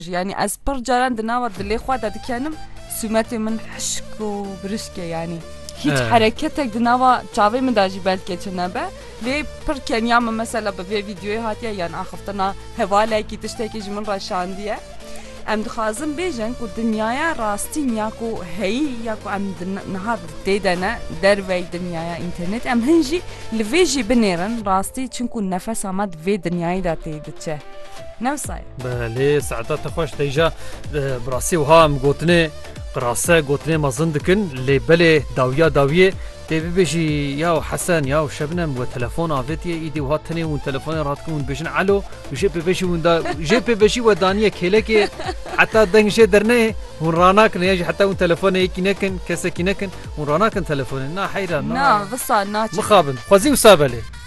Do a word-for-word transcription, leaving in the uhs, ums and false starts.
يعني از پر جاران دناوا دلی خوا دادکانم سومت من حشک و برشکه يعني هیچ حرکتك دناوا چاوی من داجی بلکه چنبه لی پر کنیام مثلا به ویدیوی هاتیه يعني آخفتنا حواله کی تشتکی جمن راشاندیه ام دخوازم بیجن کو دنیای راستین یا کو هی یا کو ام نهار دیدنه در وی دنیای اینترنت ام هنجی لویجی بنیرن راستی چونکو نفس آمد وی دنیای داتی دچه نوصاي بله ساعتها تخوش تيجا براسي وها مقوتني قراسة قوتني مازندكن اللي بلي داوية داوية تبي بيجي ياو حسن ياو شبنم وتلفون عفتي ايدي وهاتني والتلفون راتكم بيجن علو وجيب بيجي وندا جيب بيجي ودانية كيلك حتى دنجي درنه وراناك نيجي حتى والتلفون هيك نكن كسك نكن وراناك تلفون نا حيران نا بس نا مخابن خوزي وسابله